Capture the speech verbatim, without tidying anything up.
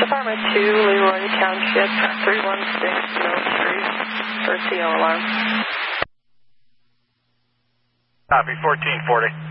Department two, Leroy Township, three one six Mill Street, for C O alarm. Copy, fourteen forty.